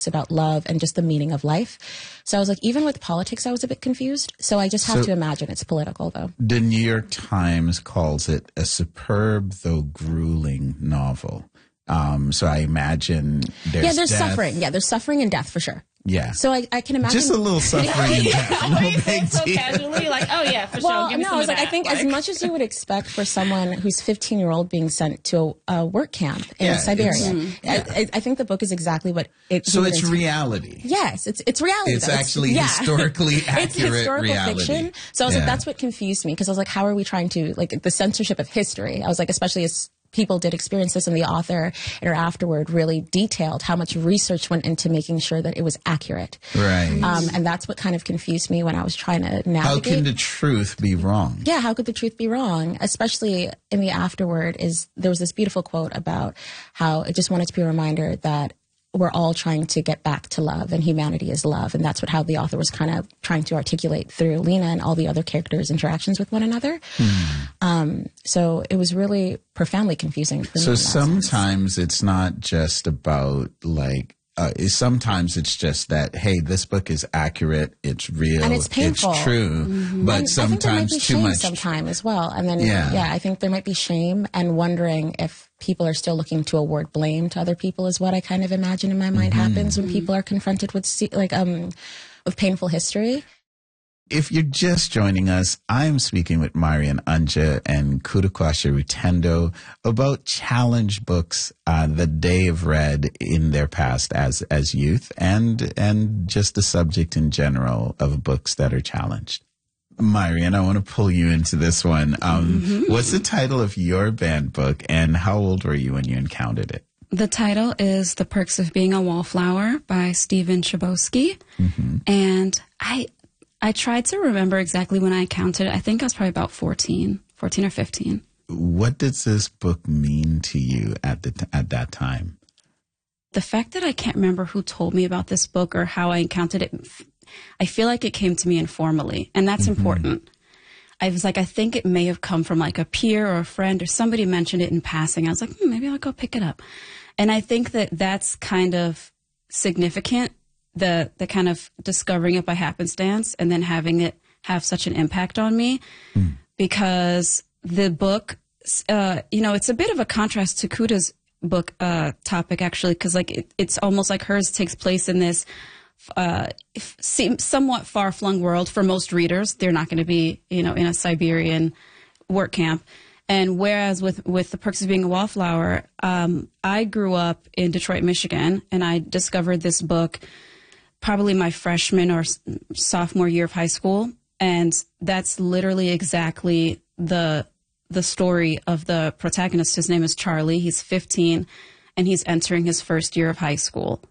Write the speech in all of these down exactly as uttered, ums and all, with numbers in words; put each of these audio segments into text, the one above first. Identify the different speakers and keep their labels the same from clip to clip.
Speaker 1: about love and just the meaning of life. So I was like, even with politics, I was a bit confused. So I just have
Speaker 2: So-
Speaker 1: to imagine it's political, though.
Speaker 2: The New York Times calls it a superb though grueling novel. Um, so I imagine there's
Speaker 1: yeah, there's
Speaker 2: death.
Speaker 1: suffering. Yeah, there's suffering and death for sure.
Speaker 2: Yeah.
Speaker 1: So I, I can imagine
Speaker 2: Just a little suffering and death. No
Speaker 3: Why you say
Speaker 2: big
Speaker 3: so
Speaker 2: deal.
Speaker 3: casually? Like, oh yeah, for
Speaker 1: Well,
Speaker 3: sure. Give me
Speaker 1: no,
Speaker 3: some
Speaker 1: I was
Speaker 3: of
Speaker 1: like, I
Speaker 3: that.
Speaker 1: think as much as you would expect for someone who's fifteen year old being sent to a, a work camp in
Speaker 2: Yeah,
Speaker 1: Siberia.
Speaker 2: it's- yeah.
Speaker 1: I, I, I think the book is exactly what it.
Speaker 2: So
Speaker 1: you would
Speaker 2: it's
Speaker 1: intend-
Speaker 2: reality.
Speaker 1: Yes, it's it's reality.
Speaker 2: It's
Speaker 1: though.
Speaker 2: actually
Speaker 1: yeah.
Speaker 2: historically accurate
Speaker 1: It's historical
Speaker 2: reality.
Speaker 1: fiction. So I was
Speaker 2: Yeah.
Speaker 1: like, that's what confused me because I was like, how are we trying to like the censorship of history? I was like, especially as people did experience this, and the author in her afterward really detailed how much research went into making sure that it was accurate.
Speaker 2: Right.
Speaker 1: Um, and that's what kind of confused me when I was trying to navigate.
Speaker 2: How can the truth be wrong?
Speaker 1: Yeah, how could the truth be wrong? Especially in the afterword, is there was this beautiful quote about how it just wanted to be a reminder that we're all trying to get back to love, and humanity is love, and that's what how the author was kind of trying to articulate through Lena and all the other characters' interactions with one another.
Speaker 2: Hmm.
Speaker 1: Um, so it was really profoundly confusing for me.
Speaker 2: So
Speaker 1: in that sense.
Speaker 2: sometimes it's not just about like. Uh, is sometimes it's just that, hey, this book is accurate, it's real,
Speaker 1: And it's painful.
Speaker 2: it's true, but
Speaker 1: And I think there might
Speaker 2: sometimes
Speaker 1: be
Speaker 2: too
Speaker 1: shame
Speaker 2: much.
Speaker 1: sometime as well. And then,
Speaker 2: Yeah.
Speaker 1: yeah. I think there might be shame and wondering if people are still looking to award blame to other people is what I kind of imagine in my mind
Speaker 2: Mm-hmm.
Speaker 1: happens when people are confronted with se- like um with painful history.
Speaker 2: If you're just joining us, I'm speaking with Marian Anja and Kudakwasha Rutendo about challenge books uh, that they have read in their past as as youth, and and just the subject in general of books that are challenged. Marian, I want to pull you into this one. Um,
Speaker 3: Mm-hmm.
Speaker 2: What's the title of your banned book, and how old were you when you encountered it?
Speaker 4: The title is The Perks of Being a Wallflower by Stephen Chbosky.
Speaker 2: Mm-hmm.
Speaker 4: And I I tried to remember exactly when I encountered it. I think I was probably about fourteen, fourteen or fifteen.
Speaker 2: What does this book mean to you at the t- at that time?
Speaker 4: The fact that I can't remember who told me about this book or how I encountered it, I feel like it came to me informally, and that's
Speaker 2: Mm-hmm.
Speaker 4: important. I was like, I think it may have come from like a peer or a friend or somebody mentioned it in passing. I was like, hmm, maybe I'll go pick it up. And I think that that's kind of significant, the the kind of discovering it by happenstance and then having it have such an impact on me,
Speaker 2: Mm.
Speaker 4: because the book, uh, you know, it's a bit of a contrast to Kuda's book uh, topic, actually, because like it, it's almost like hers takes place in this uh, f- seem somewhat far-flung world for most readers. They're not going to be, you know, in a Siberian work camp. And whereas with, with The Perks of Being a Wallflower, um, I grew up in Detroit, Michigan, and I discovered this book probably my freshman or s- sophomore year of high school. And that's literally exactly the the story of the protagonist. His name is Charlie. He's fifteen, and he's entering his first year of high school.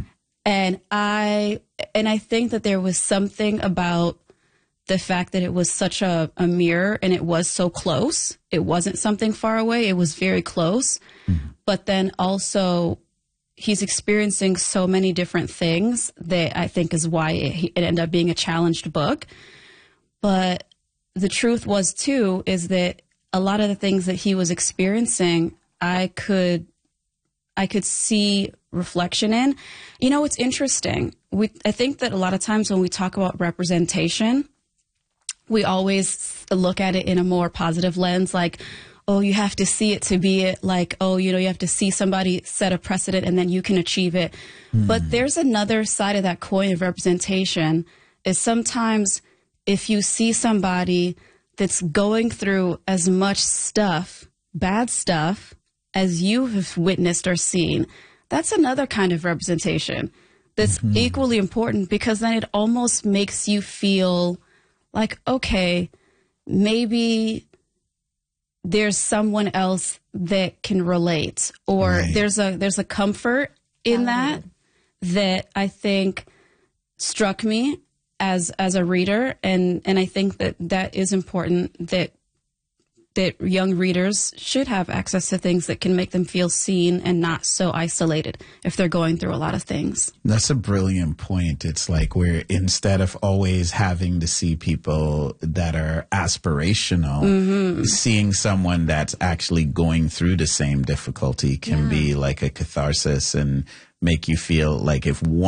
Speaker 4: And I and I think that there was something about the fact that it was such a, a mirror, and it was so close. It wasn't something far away. It was very close. But then also he's experiencing so many different things that I think is why it, it ended up being a challenged book. But the truth was, too, is that a lot of the things that he was experiencing, I could I could see reflection in. You know, it's interesting. We I think that a lot of times when we talk about representation, we always look at it in a more positive lens, like, oh, you have to see it to be it, like, oh, you know, you have to see somebody set a precedent and then you can achieve it. Mm. But there's another side of that coin of representation, is sometimes if you see somebody that's going through as much stuff, bad stuff, as you have witnessed or seen, that's another kind of representation that's mm-hmm. equally important, because then it almost makes you feel like, okay, maybe there's someone else that can relate, or right. there's a there's a comfort in that that I think struck me as as a reader, and and I think that that is important, that that young readers should have access to things that can make them feel seen and not so isolated if they're going through a lot of things.
Speaker 2: That's a brilliant point. It's like we're, instead of always having to see people that are aspirational, mm-hmm. seeing someone that's actually going through the same difficulty can yeah. be like a catharsis and make you feel like if one